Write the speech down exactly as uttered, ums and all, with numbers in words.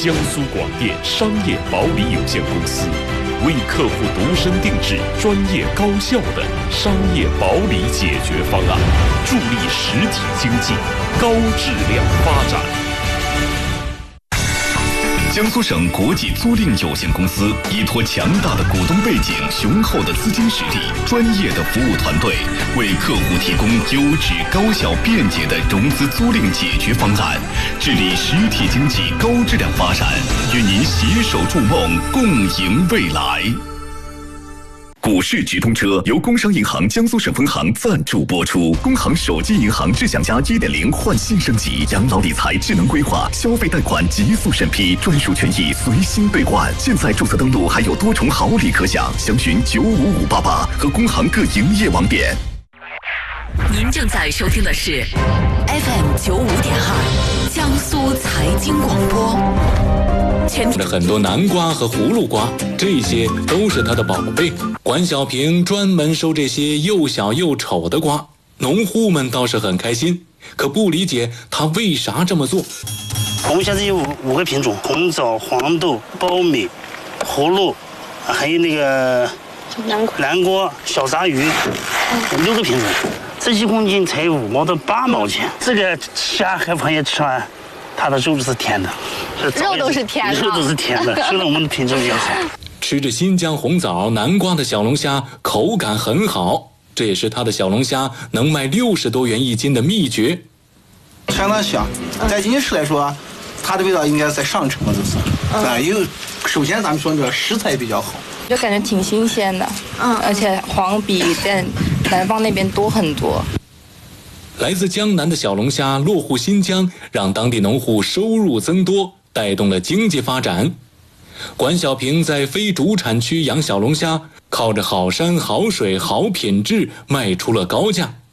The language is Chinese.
江苏广电商业保理有限公司，为客户独身定制专业高效的商业保理解决方案，助力实体经济高质量发展。 江苏省国际租赁有限公司依托强大的股东背景、雄厚的资金实力、专业的服务团队，为客户提供优质、高效、便捷的融资租赁解决方案，致力实体经济高质量发展，与您携手筑梦，共赢未来。股市直通车由工商银行江苏省分行赞助播出。工行手机银行智享家 一点零 焕新升级，养老理财智能规划，消费贷款极速审批，专属权益随心兑换。现在注册登录还有多重好礼可享，详询九五五八八和工行各营业网点。 您正在收听的是 F M 九五点二江苏财经广播。 前很多南瓜和葫芦瓜，这些都是他的宝贝。管小平专门收这些又小又丑的瓜，农户们倒是很开心，可不理解他为啥这么做。 我们现在有五五个品种：红枣、黄豆、苞米、葫芦，还有那个南瓜、南瓜、小杂鱼，六个品种。这一公斤才五毛到八毛钱。这个虾和螃蟹吃完，它的肉是甜的， 肉都是甜的， 肉都是甜的，所以我们的品种比较好。 吃着新疆红枣、南瓜的小龙虾，口感很好，这也是它的小龙虾能卖六十多元一斤的秘诀。 相当香，在今天吃来说，它的味道应该在上乘了，这是。啊、嗯，因为首先咱们说这食材比较好， 就感觉挺新鲜的，嗯，而且黄比在南方那边多很多。 来自江南的小龙虾落户新疆，让当地农户收入增多，带动了经济发展。管小平在非主产区养小龙虾，靠着好山好水好品质卖出了高价。